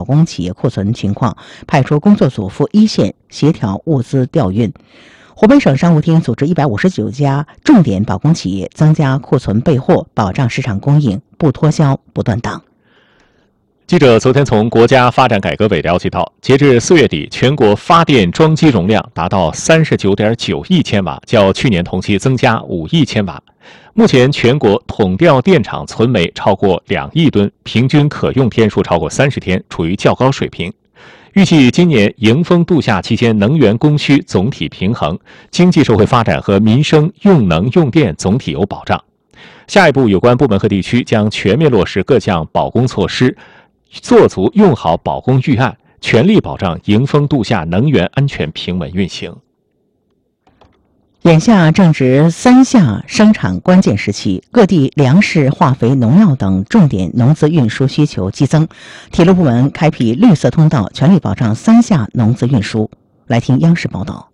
工企业库存情况，派出工作组赴一线协调物资调运。湖北省商务厅组织159家重点保供企业增加库存备货，保障市场供应，不脱销不断档。 记者昨天从国家发展改革委了解到，截至4月底，全国发电装机容量达到39.9亿千瓦，较去年同期增加5亿千瓦。目前全国统调电厂存煤超过2亿吨，平均可用天数超过30天，处于较高水平。预计今年迎峰度夏期间能源供需总体平衡，经济社会发展和民生用能用电总体有保障。下一步，有关部门和地区将全面落实各项保供措施，做足用好保供预案，全力保障迎峰度夏能源安全平稳运行。 眼下正值三夏生产关键时期，各地粮食、化肥、农药等重点农资运输需求激增，铁路部门开辟绿色通道，全力保障三夏农资运输。来听央视报道。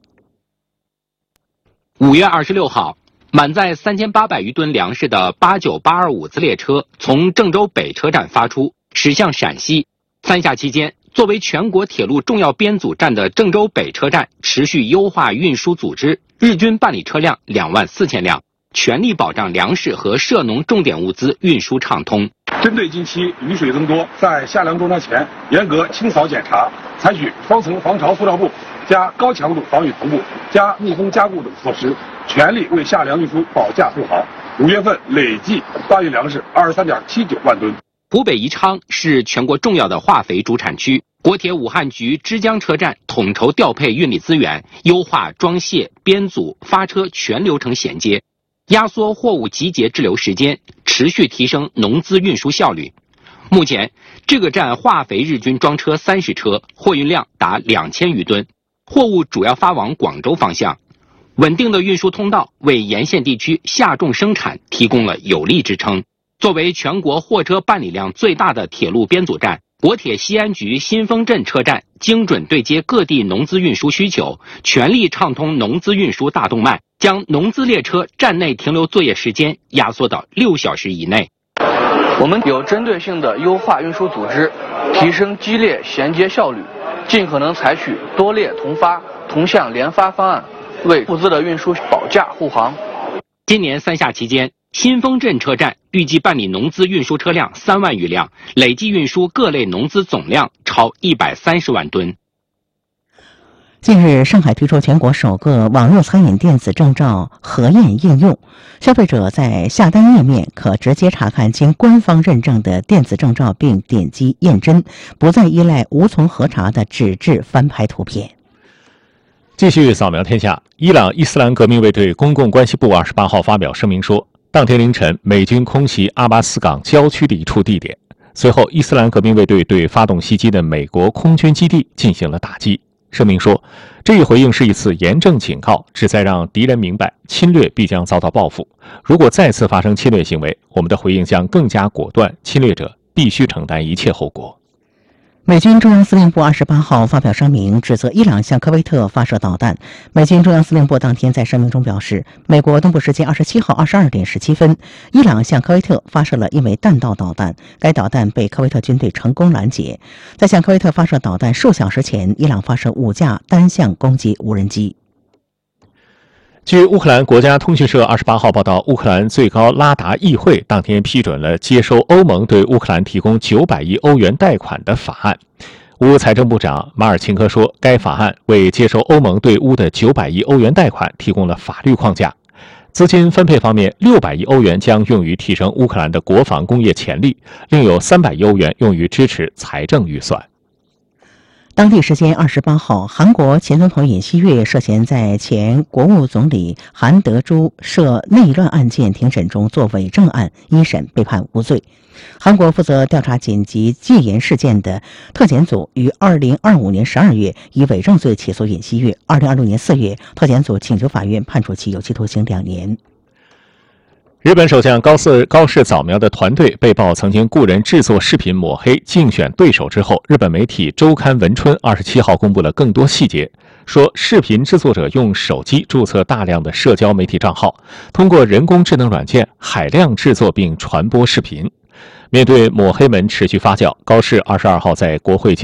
5月26号，满载3800余吨粮食的89825次列车从郑州北车站发出，驶向陕西。三夏期间，作为全国铁路重要编组站的郑州北车站持续优化运输组织，日均办理车辆24000辆，全力保障粮食和涉农重点物资运输畅通。 针对近期雨水增多，在夏粮装车前严格清扫检查，采取双层防潮塑料布、加高强度防雨涂布、加密封加固等措施，全力为夏粮运输保驾护航。5月份累计发运粮食23.79万吨。 湖北宜昌是全国重要的化肥主产区，国铁武汉局枝江车站统筹调配运力资源，优化装卸、编组、发车全流程衔接，压缩货物集结滞留时间，持续提升农资运输效率。目前，这个站化肥日均装车30车，货运量达2000余吨，货物主要发往广州方向。稳定的运输通道为沿线地区夏种生产提供了有力支撑。作为全国货车办理量最大的铁路编组站，国铁西安局新丰镇车站精准对接各地农资运输需求，全力畅通农资运输大动脉，将农资列车站内停留作业时间压缩到6小时以内。 我们有针对性的优化运输组织，提升机列衔接效率，尽可能采取多列同发、同向联发方案，为物资的运输保驾护航。 今年三夏期间，新丰镇车站预计办理农资运输车辆3万余辆，累计运输各类农资总量超130万吨。 近日，上海推出全国首个网络餐饮电子证照核验应用，消费者在下单页面可直接查看经官方认证的电子证照，并点击验真，不再依赖无从核查的纸质翻拍图片。 继续扫描天下，伊朗伊斯兰革命卫队公共关系部28号发表声明说，当天凌晨，美军空袭阿巴斯港郊区的一处地点。随后，伊斯兰革命卫队对发动袭击的美国空军基地进行了打击。声明说，这一回应是一次严正警告，旨在让敌人明白侵略必将遭到报复。如果再次发生侵略行为，我们的回应将更加果断，侵略者必须承担一切后果。 美军中央司令部28号发表声明，指责伊朗向科威特发射导弹。美军中央司令部当天在声明中表示，美国东部时间27号22点17分，伊朗向科威特发射了一枚弹道导弹，该导弹被科威特军队成功拦截。在向科威特发射导弹数小时前，伊朗发射5架单向攻击无人机。 据乌克兰国家通讯社28号报道，乌克兰最高拉达议会当天批准了接收欧盟对乌克兰提供900亿欧元贷款的法案。乌财政部长马尔钦科说，该法案为接收欧盟对乌的900亿欧元贷款提供了法律框架。资金分配方面，600亿欧元将用于提升乌克兰的国防工业潜力，另有300亿欧元用于支持财政预算。 当地时间28号，韩国前总统尹锡悦涉嫌在前国务总理韩德洙涉内乱案件庭审中作伪证案，一审被判无罪。韩国负责调查紧急戒严事件的特检组于2025年12月以伪证罪起诉尹锡悦。2026年4月，特检组请求法院判处其有期徒刑2年。 日本首相高市早苗的团队被曝曾经雇人制作视频抹黑竞选对手之后，日本媒体周刊文春27号公布了更多细节，说视频制作者用手机注册大量的社交媒体账号，通过人工智能软件海量制作并传播视频。面对抹黑门持续发酵，高市22号在国会